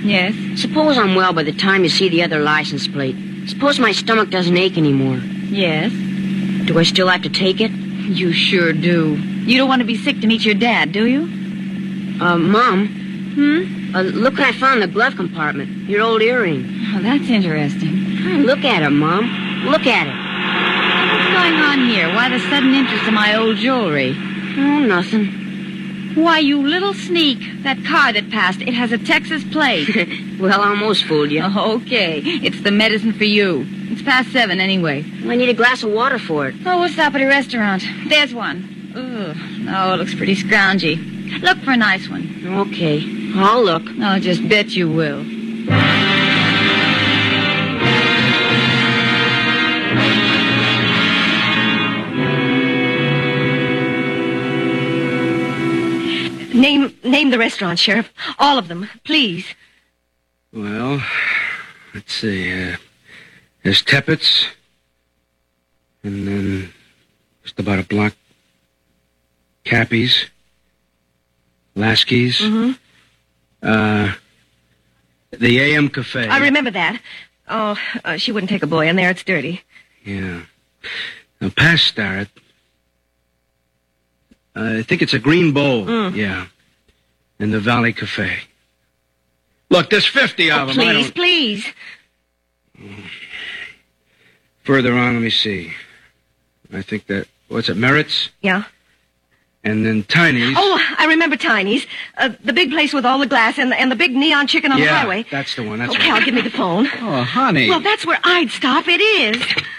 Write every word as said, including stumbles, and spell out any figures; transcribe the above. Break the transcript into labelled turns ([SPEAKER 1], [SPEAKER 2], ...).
[SPEAKER 1] Yes?
[SPEAKER 2] Suppose I'm well by the time you see the other license plate. Suppose my stomach doesn't ache anymore.
[SPEAKER 1] Yes?
[SPEAKER 2] Do I still have to take it?
[SPEAKER 1] You sure do. You don't want to be sick to meet your dad, do you?
[SPEAKER 2] Uh, Mom.
[SPEAKER 1] Hmm?
[SPEAKER 2] Uh, look what I found in the glove compartment. Your old earring.
[SPEAKER 1] Oh, that's interesting.
[SPEAKER 2] Look at it, Mom. Look at it.
[SPEAKER 1] What's going on here? Why the sudden interest in my old jewelry?
[SPEAKER 2] Oh, nothing.
[SPEAKER 1] Why, you little sneak. That car that passed, it has a Texas plate.
[SPEAKER 2] Well, I almost fooled you.
[SPEAKER 1] Oh, okay. It's the medicine for you. It's past seven anyway.
[SPEAKER 2] I need a glass of water for it.
[SPEAKER 1] Oh, we'll stop at a restaurant. There's one. Ugh. Oh, it looks pretty scroungy. Look for a nice one.
[SPEAKER 2] Okay. I'll look.
[SPEAKER 1] I'll just bet you will.
[SPEAKER 3] Name name the restaurant, Sheriff. All of them, please.
[SPEAKER 4] Well, let's see. Uh, there's Teppett's. And then just about a block, Cappy's. Lasky's.
[SPEAKER 3] Mm-hmm.
[SPEAKER 4] Uh, the A M Cafe.
[SPEAKER 3] I remember that. Oh, uh, she wouldn't take a boy in there. It's dirty.
[SPEAKER 4] Yeah. Now, past Starrett. Uh, I think it's a Green Bowl.
[SPEAKER 3] Mm.
[SPEAKER 4] Yeah. And the Valley Cafe. Look, there's fifty of
[SPEAKER 3] Oh,
[SPEAKER 4] them.
[SPEAKER 3] please,
[SPEAKER 4] I don't...
[SPEAKER 3] please.
[SPEAKER 4] Further on, let me see. I think that, what's it, Merritt's?
[SPEAKER 3] Yeah.
[SPEAKER 4] And then Tiny's.
[SPEAKER 3] Oh, I remember Tiny's. Uh, the big place with all the glass and the, and the big neon chicken on
[SPEAKER 4] yeah,
[SPEAKER 3] the highway.
[SPEAKER 4] That's the one. That's
[SPEAKER 3] okay,
[SPEAKER 4] right.
[SPEAKER 3] I'll give me the phone.
[SPEAKER 4] Oh, honey.
[SPEAKER 3] Well, that's where I'd stop. It is.